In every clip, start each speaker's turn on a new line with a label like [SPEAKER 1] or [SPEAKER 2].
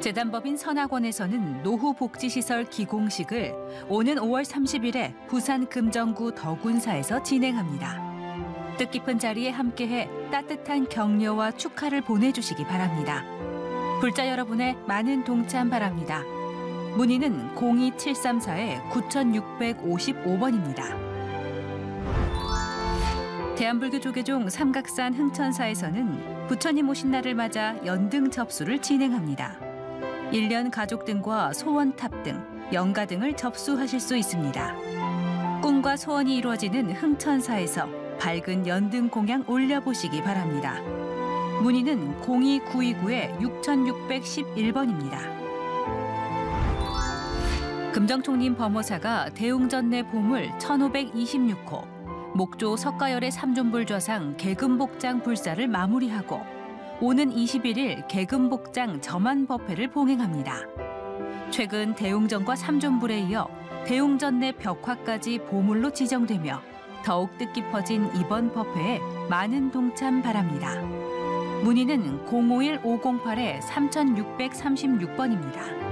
[SPEAKER 1] 재단법인 선학원에서는 노후복지시설 기공식을 오는 5월 30일에 부산 금정구 덕운사에서 진행합니다. 뜻깊은 자리에 함께해 따뜻한 격려와 축하를 보내주시기 바랍니다. 불자 여러분의 많은 동참 바랍니다. 문의는 02734-9655번입니다. 대한불교 조계종 삼각산 흥천사에서는 부처님 오신 날을 맞아 연등 접수를 진행합니다. 1년 가족 등과 소원탑 등, 연가 등을 접수하실 수 있습니다. 꿈과 소원이 이루어지는 흥천사에서 밝은 연등 공양 올려보시기 바랍니다. 문의는 02929-6611번입니다. 금정총림 범호사가 대웅전내 보물 1526호, 목조 석가열의 삼존불좌상 개금복장 불사를 마무리하고 오는 21일 개금복장 점안법회를 봉행합니다. 최근 대웅전과 삼존불에 이어 대웅전내 벽화까지 보물로 지정되며 더욱 뜻깊어진 이번 법회에 많은 동참 바랍니다. 문의는 051-508-3636번입니다.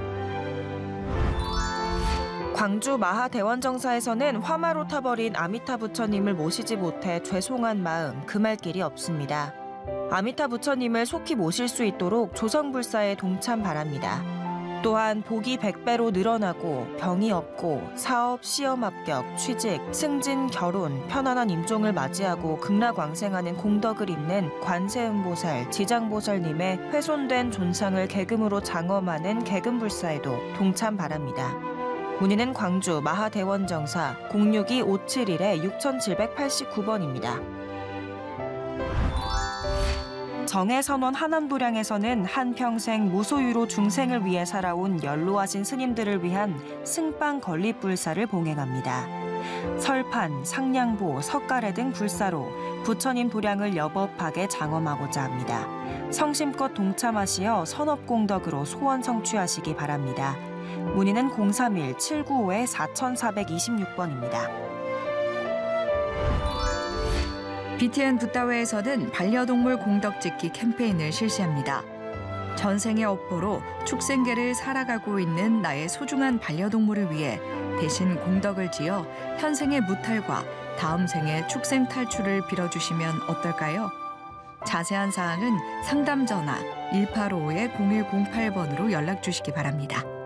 [SPEAKER 2] 광주 마하대원정사에서는 화마로 타버린 아미타 부처님을 모시지 못해 죄송한 마음 금할 길이 없습니다. 아미타 부처님을 속히 모실 수 있도록 조성불사에 동참 바랍니다. 또한 복이 100배로 늘어나고 병이 없고 사업, 시험 합격, 취직, 승진, 결혼, 편안한 임종을 맞이하고 극락왕생하는 공덕을 잇는 관세음보살, 지장보살님의 훼손된 존상을 계금으로 장엄하는 계금불사에도 동참 바랍니다. 문의는 광주 마하대원정사 062-571-6789번입니다. 정해선원 한안도량에서는 한평생 무소유로 중생을 위해 살아온 연로하신 스님들을 위한 승빵 건립불사를 봉행합니다. 설판, 상냥보, 석가래 등 불사로 부처님 도량을 여법하게 장엄하고자 합니다. 성심껏 동참하시어 선업공덕으로 소원 성취하시기 바랍니다. 문의는 031-795-4426번입니다.
[SPEAKER 3] BTN 붓다웨에서는 반려동물 공덕짓기 캠페인을 실시합니다. 전생의 업보로 축생계를 살아가고 있는 나의 소중한 반려동물을 위해 대신 공덕을 지어 현생의 무탈과 다음 생의 축생 탈출을 빌어주시면 어떨까요? 자세한 사항은 상담 전화 1855-0108번으로 연락 주시기 바랍니다.